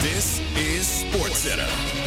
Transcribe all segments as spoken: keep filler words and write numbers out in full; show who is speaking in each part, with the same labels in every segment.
Speaker 1: This is SportsCenter.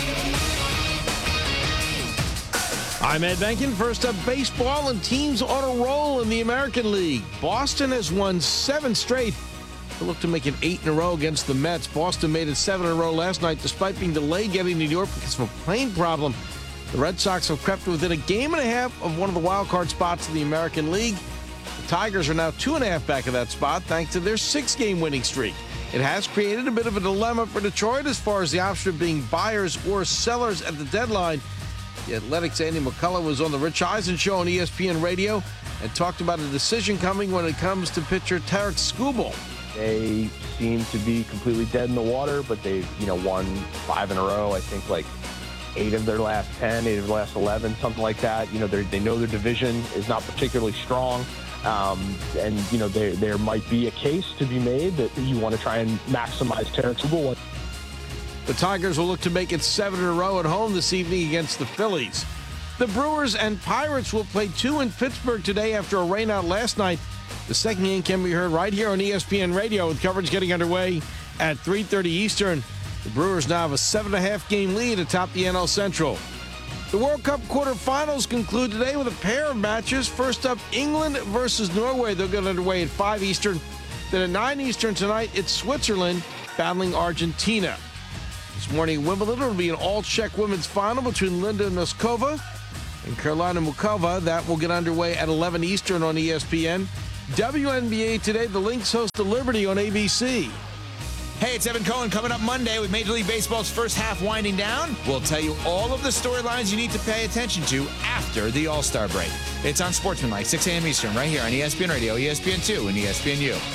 Speaker 2: I'm Ed Benkin. First up, baseball, and teams on a roll in the American League. Boston has won seven straight. They look to make it eight in a row against the Mets. Boston made it seven in a row last night despite being delayed getting to New York because of a plane problem. The Red Sox have crept within a game and a half of one of the wild card spots in the American League. The Tigers are now two and a half back of that spot thanks to their six-game winning streak. It has created a bit of a dilemma for Detroit as far as the option of being buyers or sellers at the deadline. The Athletics' Andy McCullough was on the Rich Eisen show on E S P N Radio and talked about a decision coming when it comes to pitcher Tarik Skubal.
Speaker 3: They seem to be completely dead in the water, but they've, you know, won five in a row. I think like eight of their last ten, eight of their last eleven, something like that. You know, they know their division is not particularly strong. Um, and, you know, there there might be a case to be made that you want to try and maximize Tarik Skubal.
Speaker 2: The Tigers will look to make it seven in a row at home this evening against the Phillies. The Brewers and Pirates will play two in Pittsburgh today after a rainout last night. The second game can be heard right here on E S P N Radio with coverage getting underway at three thirty Eastern. The Brewers now have a seven and a half game lead atop the N L Central. The World Cup quarterfinals conclude today with a pair of matches. First up, England versus Norway. They'll get underway at five Eastern. Then at nine Eastern tonight, it's Switzerland battling Argentina. This morning, Wimbledon will be an all-Czech women's final between Linda Noskova and Karolina Muchova. That will get underway at eleven Eastern on E S P N. W N B A today, the Lynx host the Liberty on A B C.
Speaker 4: Hey, it's Evan Cohen. Coming up Monday with Major League Baseball's first half winding down, we'll tell you all of the storylines you need to pay attention to after the All-Star break. It's on Sportsmanlike, six a.m. Eastern, right here on E S P N Radio, E S P N two, and E S P N U.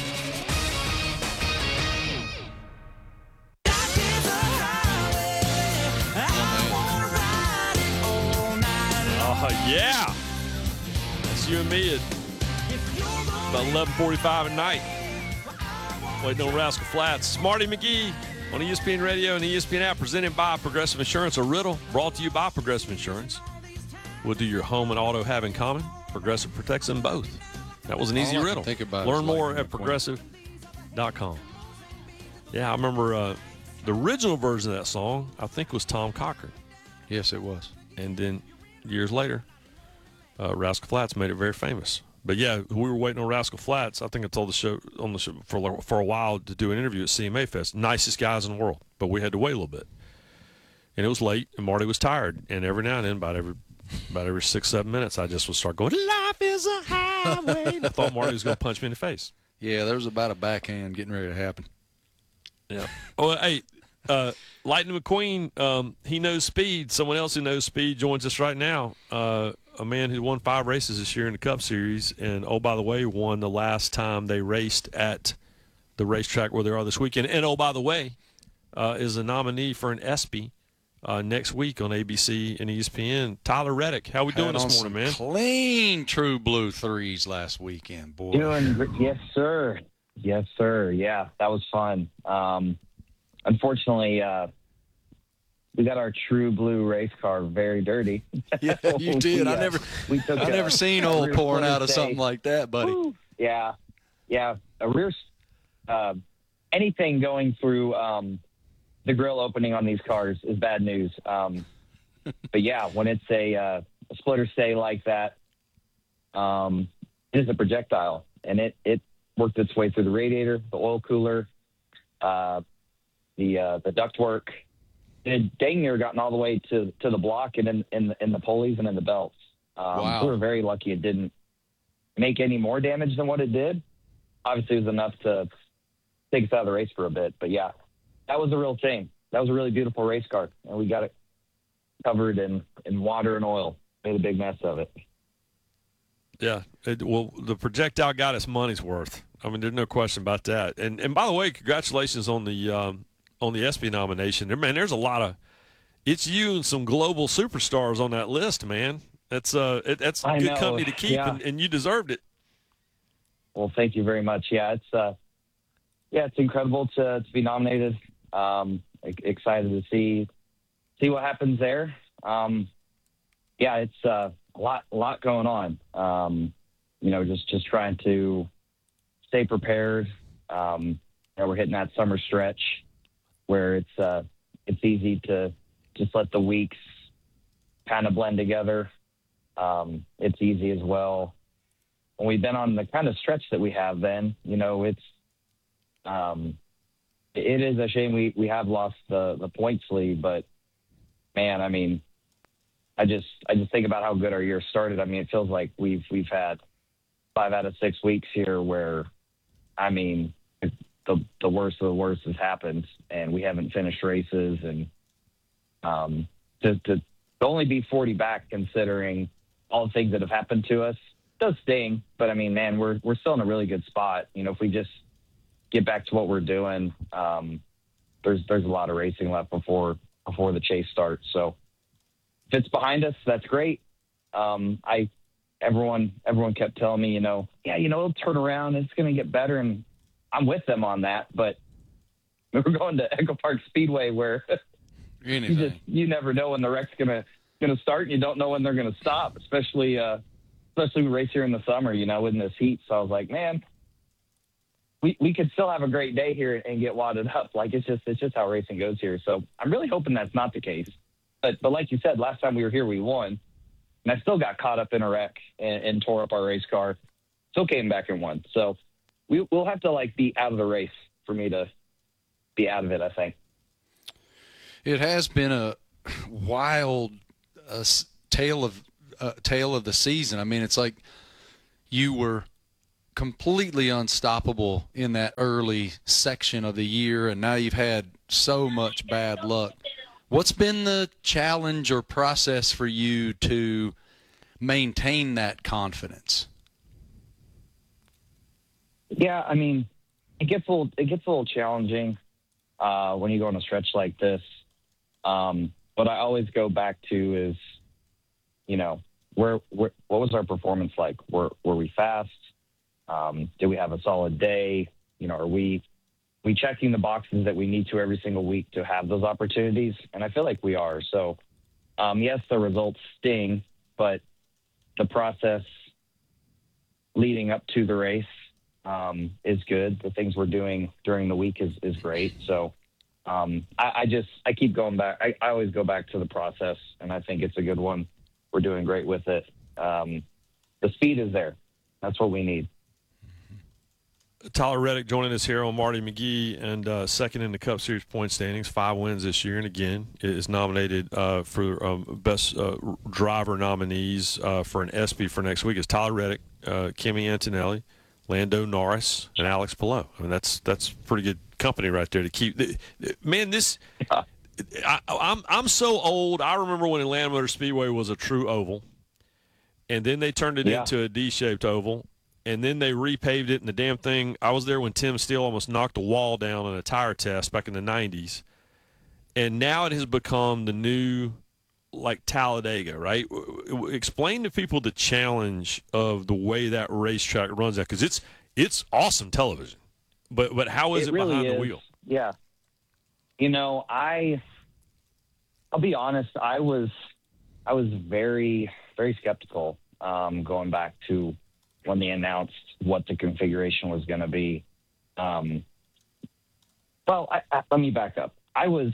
Speaker 5: Oh, yeah. That's you and me at about eleven forty-five at night. Waiting on Rascal Flats. Marty McGee on E S P N Radio and E S P N app, presented by Progressive Insurance. A riddle brought to you by Progressive Insurance. What do your home and auto have in common? Progressive protects them both. That was an easy
Speaker 6: All I
Speaker 5: riddle.
Speaker 6: can think about
Speaker 5: Learn
Speaker 6: is
Speaker 5: more
Speaker 6: Lightning
Speaker 5: at
Speaker 6: McQueen.
Speaker 5: progressive dot com. Yeah, I remember uh, the original version of that song, I think, was Tom Cochran.
Speaker 6: Yes, it was.
Speaker 5: And then years later, uh, Rascal Flats made it very famous. But yeah, we were waiting on Rascal Flats. I think I told the show on the show for for a while to do an interview at C M A Fest. Nicest guys in the world, but we had to wait a little bit, and it was late, and Marty was tired. And every now and then, about every about every six seven minutes, I just would start going, "Life is a highway." And I thought Marty was going to punch me in the face.
Speaker 6: Yeah, there was about a backhand getting ready to happen.
Speaker 5: Yeah. Oh, hey, uh, Lightning McQueen, um, he knows speed. Someone else who knows speed joins us right now. Uh, a man who won five races this year in the Cup Series, and, oh, by the way, won the last time they raced at the racetrack where they are this weekend. And, oh, by the way, uh, is a nominee for an ESPY uh, next week on A B C and E S P N. Tyler Reddick, how we doing
Speaker 6: Had
Speaker 5: this
Speaker 6: on
Speaker 5: morning,
Speaker 6: some
Speaker 5: man?
Speaker 6: Clean True Blue threes last weekend, boy.
Speaker 3: Doing, yes, sir. Yes, sir. Yeah, that was fun. Um, unfortunately, uh, we got our True Blue race car very dirty.
Speaker 6: Yeah, you did.
Speaker 3: we,
Speaker 6: I
Speaker 3: uh,
Speaker 6: never,
Speaker 3: we took
Speaker 6: I
Speaker 3: a-
Speaker 6: never seen
Speaker 3: a
Speaker 6: old
Speaker 3: rear
Speaker 6: pouring
Speaker 3: splinter
Speaker 6: out of
Speaker 3: stay.
Speaker 6: something like that, buddy.
Speaker 3: Woo. Yeah, yeah. A rear, uh, anything going through um, the grill opening on these cars is bad news. Um, but yeah, when it's a, uh, a splitter stay like that, um, it is a projectile, and it it worked its way through the radiator, the oil cooler, uh, the uh, the ductwork. It had dang near gotten all the way to, to the block and in, in, in the pulleys and in the belts. Um,
Speaker 6: Wow.
Speaker 3: We were very lucky it didn't make any more damage than what it did. Obviously, it was enough to take us out of the race for a bit. But, yeah, that was a real shame. That was a really beautiful race car, and we got it covered in, in water and oil. Made a big mess of it.
Speaker 5: Yeah, it, well, the projectile got its money's worth. I mean, there's no question about that. And and by the way, congratulations on the um, on the ESPY nomination. There, man, there's a lot of it's you and some global superstars on that list, man. That's uh, it, that's
Speaker 3: I
Speaker 5: good
Speaker 3: know,
Speaker 5: company to keep,
Speaker 3: yeah.
Speaker 5: and, and you deserved it.
Speaker 3: Well, thank you very much. Yeah, it's uh, yeah, it's incredible to to be nominated. Um, e- excited to see see what happens there. Um, yeah, it's uh, a lot a lot going on. Um, you know, just just trying to stay prepared. Um, you know, we're hitting that summer stretch where it's uh, it's easy to just let the weeks kind of blend together. Um, it's easy as well. When we've been on the kind of stretch that we have then, you know, it's um, it is a shame we, we have lost the, the points lead, but man, I mean, I just I just think about how good our year started. I mean, it feels like we've we've had five out of six weeks here where, I mean, the the worst of the worst has happened, and we haven't finished races, and um, to, to to only be forty back, considering all the things that have happened to us, does sting. But I mean, man, we're we're still in a really good spot. You know, if we just get back to what we're doing, um, there's there's a lot of racing left before before the chase starts. So if it's behind us, that's great. Um, I everyone everyone kept telling me, you know, yeah, you know, it'll turn around. It's going to get better, and I'm with them on that. But we're going to Echo Park Speedway, where you just you never know when the wreck's gonna gonna start, and you don't know when they're gonna stop. Especially uh, especially we race here in the summer, you know, in this heat. So I was like, man, we we could still have a great day here and get wadded up. Like it's just it's just how racing goes here. So I'm really hoping that's not the case. But but like you said, last time we were here, we won. And I still got caught up in a wreck and, and tore up our race car. Still came back and won. So we, we'll have to, like, be out of the race for me to be out of it, I think.
Speaker 6: It has been a wild uh, tale of uh, tale of the season. I mean, it's like you were completely unstoppable in that early section of the year, and now you've had so much bad luck. What's been the challenge or process for you to maintain that confidence?
Speaker 3: Yeah, I mean, it gets a little, it gets a little challenging uh, when you go on a stretch like this. Um, what I always go back to is, you know, where, where what was our performance like? Were were we fast? Um, did we have a solid day? You know, are we we checking the boxes that we need to every single week to have those opportunities? And I feel like we are. So, um, yes, the results sting, but the process leading up to the race um, is good. The things we're doing during the week is, is great. So um, I, I just, I keep going back. I, I always go back to the process, and I think it's a good one. We're doing great with it. Um, the speed is there. That's what we need.
Speaker 5: Tyler Reddick joining us here on Marty McGee, and uh, second in the Cup Series point standings, five wins this year, and again is nominated uh, for um, best uh, driver nominees uh, for an ESPY for next week. Is Tyler Reddick, uh, Kimi Antonelli, Lando Norris, and Alex Palou. I mean, that's that's pretty good company right there to keep. Man, this I, I'm I'm so old. I remember when Atlanta Motor Speedway was a true oval, and then they turned it
Speaker 3: yeah.
Speaker 5: into a D-shaped oval. And then they repaved it, and the damn thing, I was there when Tim Steele almost knocked a wall down on a tire test back in the nineties. And now it has become the new, like, Talladega, right? Explain to people the challenge of the way that racetrack runs that, because it's it's awesome television. But but how is it,
Speaker 3: it really
Speaker 5: behind
Speaker 3: is.
Speaker 5: the wheel?
Speaker 3: Yeah. You know, I, I'll be honest, I was, I was very, very skeptical um, going back to when they announced what the configuration was going to be. Um, well, I, I, let me back up. I was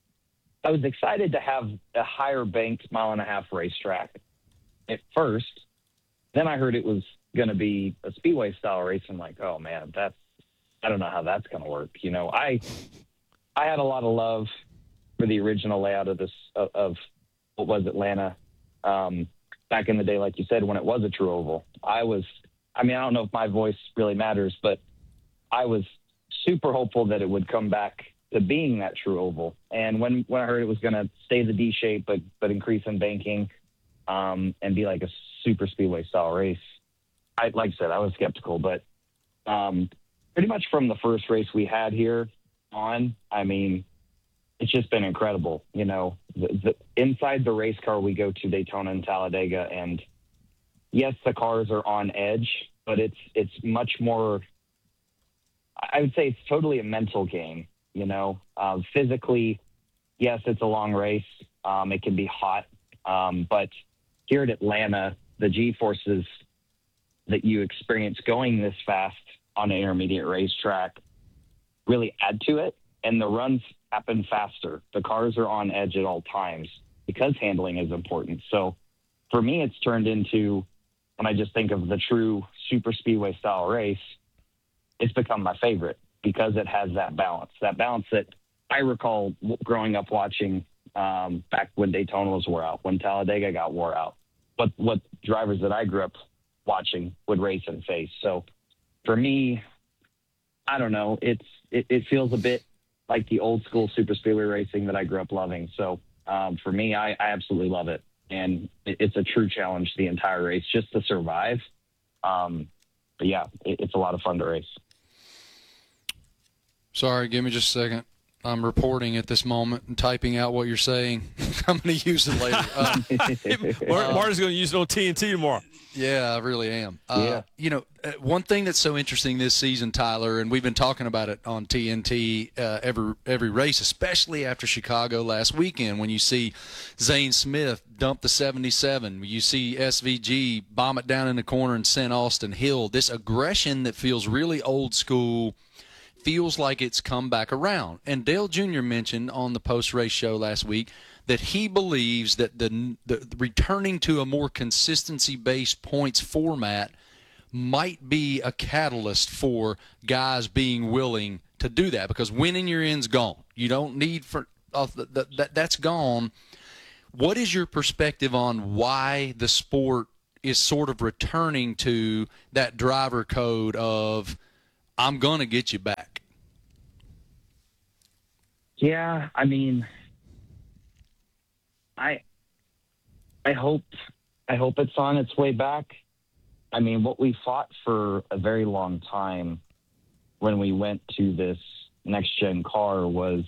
Speaker 3: I was excited to have a higher banked mile and a half racetrack at first. Then I heard it was going to be a speedway style race. I'm like, oh man, that's I don't know how that's going to work. You know, I I had a lot of love for the original layout of this of, of what was Atlanta. Um, back in the day, like you said, when it was a true oval. I was, I mean, I don't know if my voice really matters, but I was super hopeful that it would come back to being that true oval. And when, when I heard it was going to stay the D shape, but, but increase in banking um, and be like a super speedway style race, I, like I said, I was skeptical, but um, pretty much from the first race we had here on, I mean, it's just been incredible. You know, the, the, inside the race car, we go to Daytona and Talladega, and yes, the cars are on edge, but it's it's much more. I would say it's totally a mental game. You know, uh, physically, yes, it's a long race. Um, it can be hot, um, but here at Atlanta, the G-forces that you experience going this fast on an intermediate racetrack really add to it. And the runs happen faster. The cars are on edge at all times because handling is important. So for me, it's turned into, when I just think of the true super speedway style race, it's become my favorite because it has that balance, that balance that I recall growing up watching um, back when Daytona was wore out, when Talladega got wore out, what, what drivers that I grew up watching would race and face. So for me, I don't know, it's, it, it feels a bit like the old school super speedway racing that I grew up loving. So um, for me, I, I absolutely love it. And it, it's a true challenge the entire race just to survive. Um, but yeah, it, it's a lot of fun to race.
Speaker 6: Sorry, give me just a second. I'm reporting at this moment and typing out what you're saying. I'm going to use it later. Um,
Speaker 5: Mark, Martin's going to use it on T N T tomorrow.
Speaker 6: Yeah, I really am. Uh,
Speaker 3: Yeah.
Speaker 6: You know, uh, one thing that's so interesting this season, Tyler, and we've been talking about it on T N T uh, every every race, especially after Chicago last weekend, when you see Zane Smith dump the seventy-seven, you see S V G bomb it down in the corner and send Austin Hill. This aggression that feels really old school feels like it's come back around. And Dale Junior mentioned on the post-race show last week that he believes that the, the returning to a more consistency-based points format might be a catalyst for guys being willing to do that, because winning your end's gone. You don't need for uh, the, the, that's gone. What is your perspective on why the sport is sort of returning to that driver code of I'm going to get you back?
Speaker 3: Yeah, I mean, I I hope I hope it's on its way back. I mean, what we fought for a very long time when we went to this next gen car was,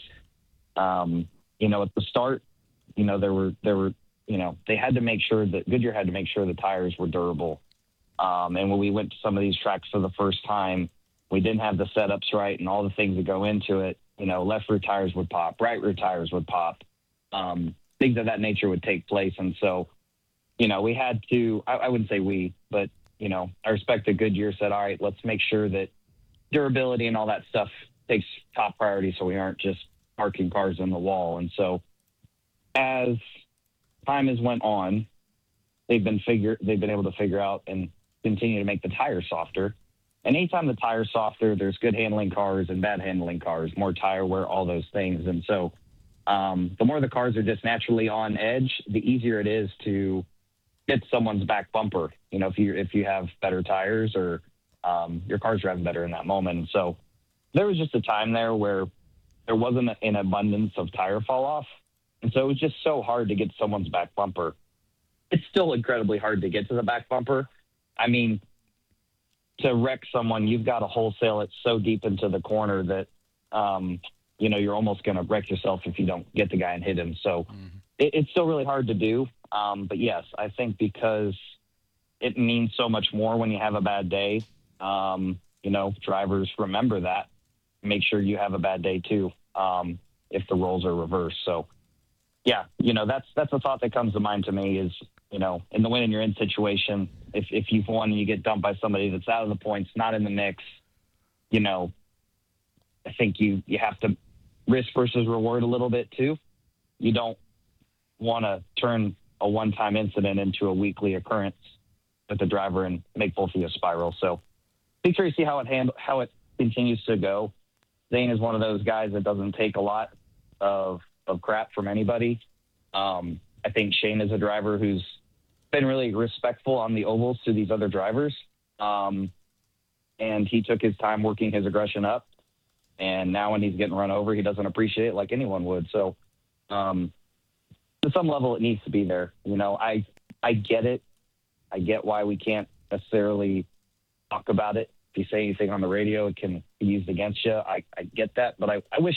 Speaker 3: um, you know, at the start, you know, there were there were you know they had to make sure that Goodyear had to make sure the tires were durable. Um, and when we went to some of these tracks for the first time, we didn't have the setups right and all the things that go into it. You know, left rear tires would pop, right rear tires would pop. Um, things of that nature would take place. And so, you know, we had to, I, I wouldn't say we, but, you know, I respect that Goodyear said, all right, let's make sure that durability and all that stuff takes top priority so we aren't just parking cars in the wall. And so as time has went on, they've been figure they've been able to figure out and continue to make the tires softer. And anytime the tire's softer, there's good handling cars and bad handling cars, more tire wear, all those things. And so um, the more the cars are just naturally on edge, the easier it is to get someone's back bumper, you know, if you if you have better tires or um, your car's driving better in that moment. And so there was just a time there where there wasn't an abundance of tire fall off. And so it was just so hard to get someone's back bumper. It's still incredibly hard to get to the back bumper. I mean, to wreck someone, you've got to wholesale it so deep into the corner that, um, you know, you're almost going to wreck yourself if you don't get the guy and hit him. So mm-hmm. it, it's still really hard to do. Um, but yes, I think because it means so much more when you have a bad day, um, you know, drivers remember that. Make sure you have a bad day too, um, if the roles are reversed. So yeah, you know, that's, that's a thought that comes to mind to me is, you know, in the win and you're in situation, if, if you've won and you get dumped by somebody that's out of the points, not in the mix, you know, I think you, you have to risk versus reward a little bit too. You don't want to turn a one-time incident into a weekly occurrence with the driver and make both of you spiral. So be curious to see how it handle, how it continues to go. Zane is one of those guys that doesn't take a lot of, of crap from anybody. Um, I think Shane is a driver who's been really respectful on the ovals to these other drivers. Um, and he took his time working his aggression up. And now when he's getting run over, he doesn't appreciate it like anyone would. So um, to some level, it needs to be there. You know, I, I get it. I get why we can't necessarily talk about it. If you say anything on the radio, it can be used against you. I, I get that. But I, I wish,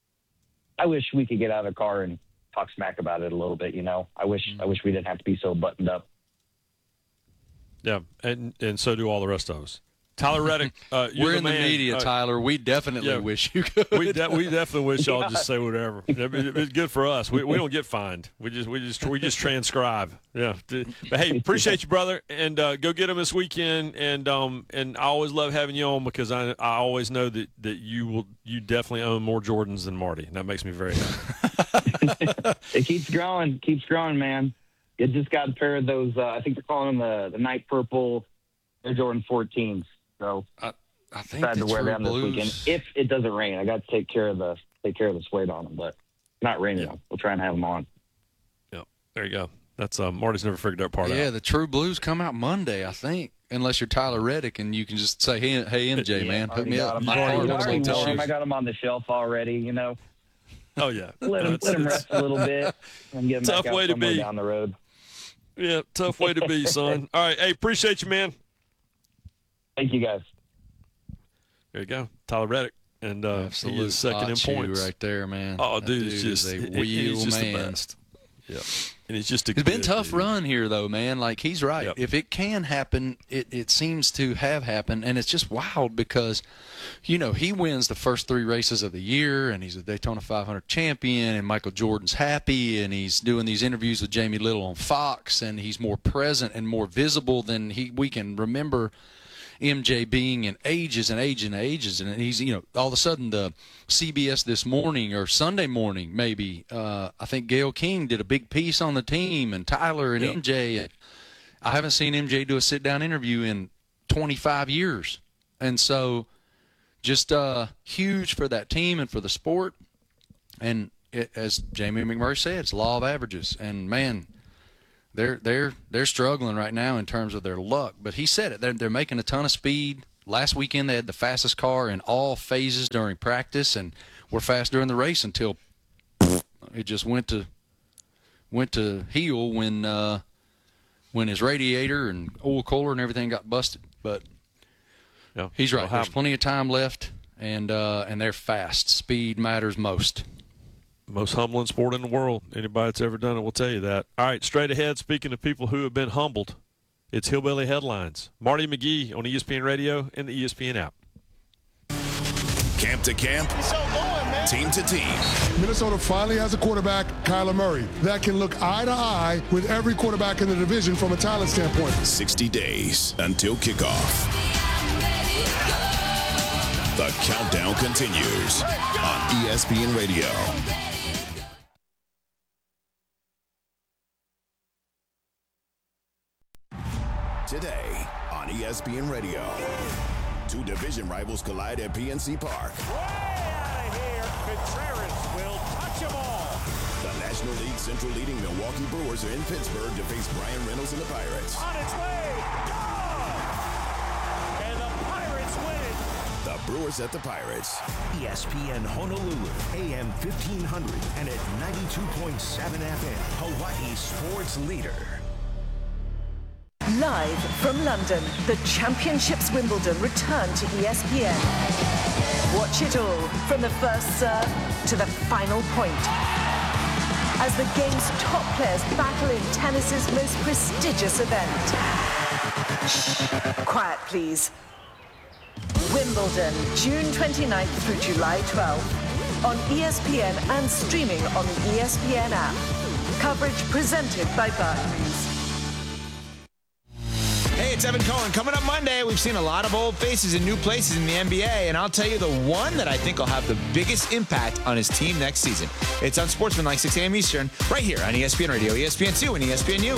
Speaker 3: I wish we could get out of the car and talk smack about it a little bit. You know, I wish, mm-hmm. I wish we didn't have to be so buttoned up.
Speaker 5: Yeah. And, and so do all the rest of us. Tyler Reddick, uh, you're
Speaker 6: We're
Speaker 5: the
Speaker 6: in
Speaker 5: man.
Speaker 6: the media,
Speaker 5: uh,
Speaker 6: Tyler. We definitely
Speaker 5: yeah.
Speaker 6: wish you could.
Speaker 5: We, de- we definitely wish y'all just say whatever. It's good for us. We, we don't get fined. We just we just we just transcribe. Yeah. But hey, appreciate you, brother, and uh, go get them this weekend. And um and I always love having you on because I I always know that, that you will you definitely own more Jordans than Marty, and that makes me very happy.
Speaker 3: It keeps growing, keeps growing, man. It just got a pair of those. Uh, I think they're calling them the the night purple Air Jordan fourteens. So.
Speaker 6: I, I think
Speaker 3: Decided to
Speaker 6: the
Speaker 3: wear
Speaker 6: True
Speaker 3: them
Speaker 6: Blues,
Speaker 3: this weekend. If it doesn't rain, I got to take care of the take care of the suede on them, but it's not raining.
Speaker 5: Yeah.
Speaker 3: We'll try and have them on.
Speaker 5: Yeah, there you go. That's uh, Marty's never figured that part
Speaker 6: yeah,
Speaker 5: out.
Speaker 6: the True Blues come out Monday, I think. Unless you're Tyler Reddick and you can just say, "Hey, hey M J,
Speaker 3: Yeah,
Speaker 6: man, hook
Speaker 3: already
Speaker 6: me
Speaker 3: got
Speaker 6: up."
Speaker 3: 'em.
Speaker 6: My
Speaker 3: I already,
Speaker 6: car
Speaker 3: I
Speaker 6: looks
Speaker 3: already
Speaker 6: like
Speaker 3: wore 'em.
Speaker 6: tissues.
Speaker 3: I got them on the shelf already. You know,
Speaker 5: Oh yeah,
Speaker 3: let them,
Speaker 5: That's-
Speaker 3: let them
Speaker 5: it's-
Speaker 3: rest a little bit and get them
Speaker 5: Tough
Speaker 3: back out
Speaker 5: way to
Speaker 3: somewhere
Speaker 5: be.
Speaker 3: down the road.
Speaker 5: Yeah, tough way to be, son. All right, hey, appreciate you, man.
Speaker 3: Thank you, guys.
Speaker 5: There you go, Tyler Reddick, and uh, he
Speaker 6: Absolute
Speaker 5: is second in
Speaker 6: Achu
Speaker 5: points.
Speaker 6: right there, man.
Speaker 5: Oh,
Speaker 6: That
Speaker 5: dude, it's just
Speaker 6: is
Speaker 5: he-
Speaker 6: a
Speaker 5: he- he's
Speaker 6: wheel
Speaker 5: just the
Speaker 6: man.
Speaker 5: best. Yeah, and he's just a
Speaker 6: It's been a
Speaker 5: good
Speaker 6: tough
Speaker 5: dude.
Speaker 6: run here, though, man. Like, he's right.
Speaker 5: Yep.
Speaker 6: If it can happen, it, it seems to have happened. And it's just wild because, you know, he wins the first three races of the year, and he's a Daytona five hundred champion, and Michael Jordan's happy, and he's doing these interviews with Jamie Little on Fox, and he's more present and more visible than he we can remember M J being in ages and ages and ages. And he's, you know, all of a sudden the C B S This Morning or Sunday Morning maybe, uh, I think Gayle King did a big piece on the team and Tyler and
Speaker 5: Yep.
Speaker 6: M J. I haven't seen M J do a sit-down interview in twenty-five years. And so just uh, huge for that team and for the sport. And it, as Jamie McMurray said, it's law of averages. And, man, They're they're they're struggling right now in terms of their luck, but he said it. They're they're making a ton of speed. Last weekend they had the fastest car in all phases during practice, and were fast during the race until it just went to went to heel when uh, when his radiator and oil cooler and everything got busted. But
Speaker 5: Yeah,
Speaker 6: he's right.
Speaker 5: it'll
Speaker 6: There's
Speaker 5: happen.
Speaker 6: plenty of time left, and uh, and they're fast. Speed matters most.
Speaker 5: Most humbling sport in the world. Anybody that's ever done it will tell you that. All right, straight ahead, speaking of people who have been humbled, it's Hillbilly Headlines. Marty McGee on E S P N Radio and the E S P N app.
Speaker 1: Camp to camp, team to team.
Speaker 7: Minnesota finally has a quarterback, Kyler Murray, that can look eye to eye with every quarterback in the division from a talent standpoint.
Speaker 1: sixty days until kickoff. The countdown continues on E S P N Radio. Today on E S P N Radio, two division rivals collide at P N C Park.
Speaker 8: Way out of here. Contreras will touch them all.
Speaker 1: The National League Central leading Milwaukee Brewers are in Pittsburgh to face Brian Reynolds and the Pirates.
Speaker 8: On its way. Gone. And the Pirates win it.
Speaker 1: The Brewers at the Pirates.
Speaker 9: E S P N Honolulu, A M fifteen hundred and at ninety-two point seven F M, Hawaii's sports leader.
Speaker 10: Live from London, the Championships Wimbledon return to E S P N. Watch it all from the first serve to the final point. As the game's top players battle in tennis's most prestigious event. Shh, quiet please. Wimbledon, June twenty-ninth through July twelfth. On E S P N and streaming on the E S P N app. Coverage presented by Barclays.
Speaker 4: Hey, it's Evan Cohen. Coming up Monday, we've seen a lot of old faces in new places in the N B A, and I'll tell you the one that I think will have the biggest impact on his team next season. It's on Sportsmanlike, six a.m. Eastern, right here on E S P N Radio, E S P N two, and E S P N U.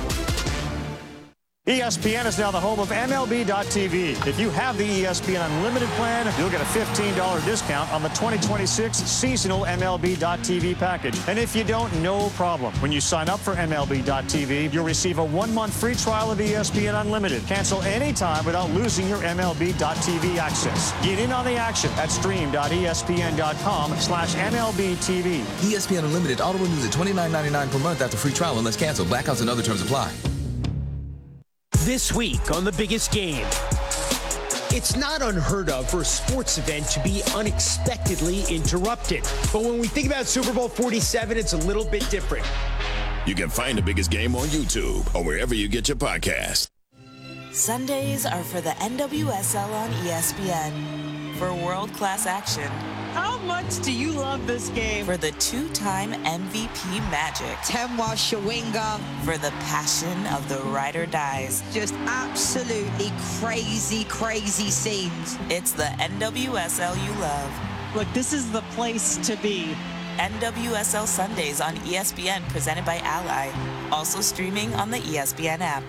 Speaker 11: E S P N is now the home of M L B dot T V. If you have the E S P N Unlimited plan, you'll get a fifteen dollars discount on the twenty twenty-six seasonal M L B dot T V package. And if you don't, no problem. When you sign up for M L B dot T V, you'll receive a one-month free trial of E S P N Unlimited. Cancel anytime without losing your M L B dot T V access. Get in on the action at stream dot E S P N dot com slash M L B T V.
Speaker 12: E S P N Unlimited auto renews at twenty-nine ninety-nine per month after free trial unless canceled. Blackouts and other terms apply.
Speaker 13: This week on The Biggest Game. It's not unheard of for a sports event to be unexpectedly interrupted. But when we think about Super Bowl forty-seven, it's a little bit different.
Speaker 1: You can find The Biggest Game on YouTube or wherever you get your podcast.
Speaker 14: Sundays are for the N W S L on E S P N. For world-class action.
Speaker 15: How much do you love this game?
Speaker 14: For the two-time M V P magic.
Speaker 15: Temwa Shawinga.
Speaker 14: For the passion of the ride or dies.
Speaker 15: Just absolutely crazy, crazy scenes.
Speaker 14: It's the N W S L you love.
Speaker 15: Look, this is the place to be.
Speaker 14: N W S L Sundays on E S P N, presented by Ally. Also streaming on the E S P N app.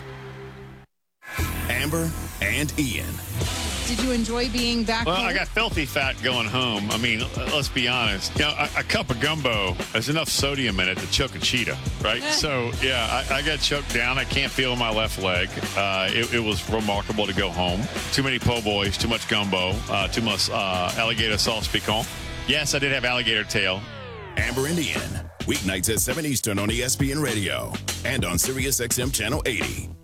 Speaker 1: Amber and Ian.
Speaker 16: Did you enjoy being back
Speaker 17: Well,
Speaker 16: home?
Speaker 17: I got filthy fat going home. I mean, let's be honest. You know, a, a cup of gumbo has enough sodium in it to choke a cheetah, right? so, yeah, I, I got choked down. I can't feel my left leg. Uh, it, it was remarkable to go home. Too many po' boys, too much gumbo, uh, too much uh, alligator sauce piquant. Yes, I did have alligator tail.
Speaker 1: Amber and Ian, weeknights at seven Eastern on E S P N Radio and on Sirius X M Channel eighty.